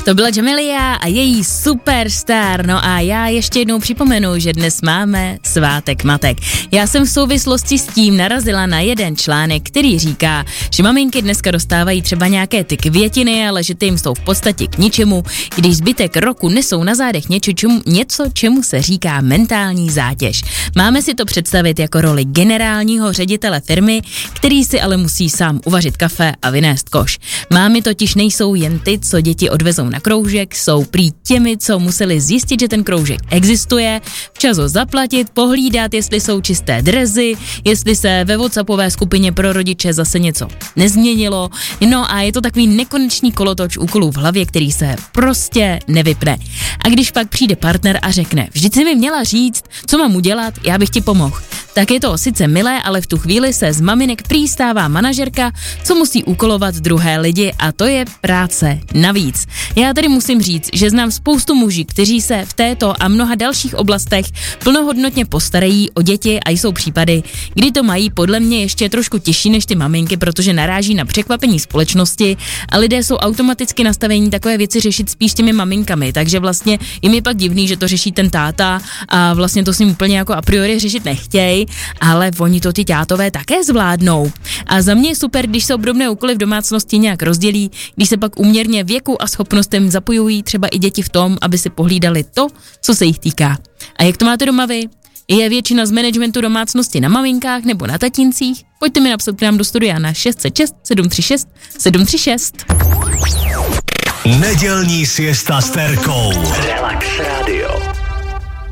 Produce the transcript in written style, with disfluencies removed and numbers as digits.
To byla Jamelia a její Superstar. No a já ještě jednou připomenu, že dnes máme svátek matek. Já jsem v souvislosti s tím narazila na jeden článek, který říká, že maminky dneska dostávají třeba nějaké ty květiny, ale že ty jim jsou v podstatě k ničemu, když zbytek roku nesou na zádech něco, čemu se říká mentální zátěž. Máme si to představit jako roli generálního ředitele firmy, který si ale musí sám uvařit kafe a vynést koš. Mámy totiž nejsou jen ty, co děti odvezou na kroužek, jsou prý těmi, co museli zjistit, že ten kroužek existuje, včas ho zaplatit, pohlídat, jestli jsou čisté dresy, jestli se ve WhatsAppové skupině pro rodiče zase něco nezměnilo. No a je to takový nekonečný kolotoč úkolů v hlavě, který se prostě nevypne. A když pak přijde partner a řekne, vždyť si mi měla říct, co mám udělat, já bych ti pomohl. Tak je to sice milé, ale v tu chvíli se z maminek prý stává manažerka, co musí úkolovat druhé lidi a to je práce navíc. Já tady musím říct, že znám spoustu muží, kteří se v této a mnoha dalších oblastech plnohodnotně postarají o děti a jsou případy, kdy to mají podle mě ještě trošku těžší než ty maminky, protože naráží na překvapení společnosti a lidé jsou automaticky nastavení takové věci řešit spíš těmi maminkami, takže vlastně jim je pak divný, že to řeší ten táta a vlastně to s ním úplně jako a priori řešit nechtějí, ale oni to ty tátové také zvládnou. A za mě je super, když se obdobné úkoly v domácnosti nějak rozdělí, když se pak úměrně věku a schopnostem zapojují třeba i děti v tom, aby si pohlídali to, co se jich týká. A jak to máte doma vy? Je většina z managementu domácnosti na maminkách nebo na tatíncích? Pojďte mi napsat k nám do studia na 606 736 736. Nedělní siesta s Terkou. Relax Radio.